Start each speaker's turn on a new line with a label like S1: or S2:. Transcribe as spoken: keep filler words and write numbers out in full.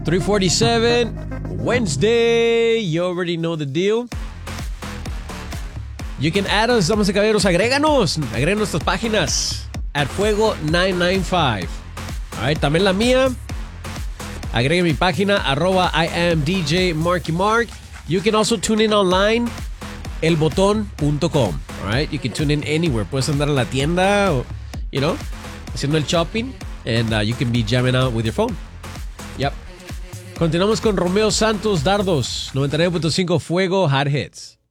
S1: three forty-seven, Wednesday. You already know the deal. You can add us, damas y caballeros. Agréganos. Agreguen nuestras páginas. At Fuego nine nine five. Alright, también la mía. Agreguen mi página. Arroba I am D J Marky Mark. You can also tune in online. el botón punto com. Alright, you can tune in anywhere. Puedes andar en la tienda o, you know, haciendo el shopping. And uh, you can be jamming out with your phone. Yep. Continuamos con Romeo Santos, Dardos. noventa y nueve punto cinco Fuego Hot Hits.